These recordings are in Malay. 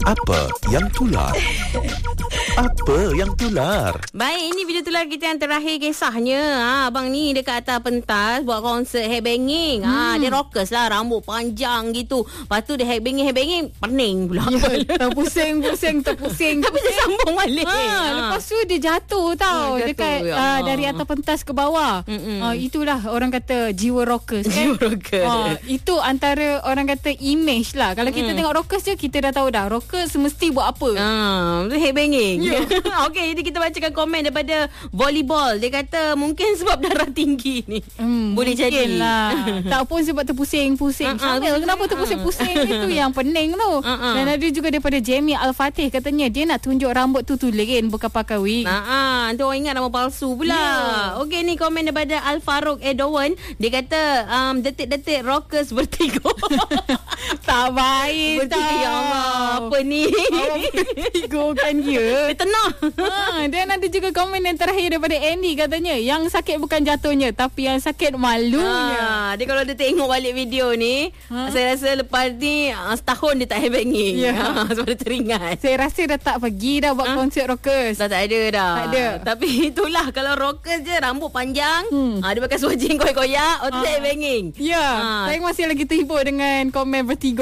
Apa yang tular? Apa yang tular? Baik, ini video tular kita yang terakhir kisahnya. Abang ni dekat atas pentas buat konsert headbanging. Dia rockers lah, rambut panjang gitu. Lepas tu dia headbanging pening pula. Terpusing. Tapi dia sambung balik. Lepas tu dia jatuh tau. Jatuh, Dekat ya Allah. dari atas pentas ke bawah. Itulah orang kata jiwa rockers kan? Jiwa rockers. Itu antara orang kata image lah. Kalau kita tengok rockers je, kita dah tahu dah rockers semesti buat apa. Itu headbanging. Okey, jadi kita bacakan komen daripada volleyball. Dia kata mungkin sebab darah tinggi ni. Boleh jadi lah. Tak pun sebab terpusing. Syamil, kenapa terpusing-pusing? Itu yang pening tu. Dan ada juga daripada Jamie Al-Fatih. Katanya dia nak tunjuk rambut tu tulen, bukan pakai wig. Nanti orang ingat nama palsu pula. Okey, ni komen daripada Al-Faruq Edowan. Dia kata detik-detik rockers bertiga. Tak baik bertiga, ya Allah. Apa ni? Bertiga kan dia. Dia tenang. Dan ada juga komen yang terakhir daripada Andy. Katanya yang sakit bukan jatuhnya, tapi yang sakit malunya. Dia kalau dia tengok balik video ni, saya rasa lepas ni setahun dia tak headbanging. Sebab dia teringat. Saya rasa dah tak pergi dah buat konsert rockers. Tak ada dah. Tak ada. Tapi itulah, kalau rockers je rambut panjang, dia pakai swajing koyak-koyak, tu headbanging. Saya masih lagi terhibur dengan komen bertiga.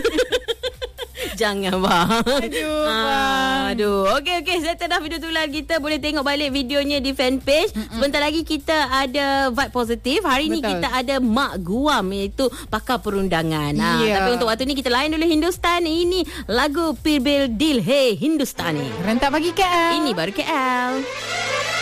Jangan bang. Aduh. Okey, settle dah video tular kita. Boleh tengok balik videonya di fanpage. Sebentar lagi kita ada vibe positif. Hari ni kita ada Mak Guam, iaitu pakar perundangan. Tapi untuk waktu ni kita layan dulu Hindustan. Ini lagu Pir Bil Dil Hai Hindustani. Rentak bagi KL. Ini baru KL.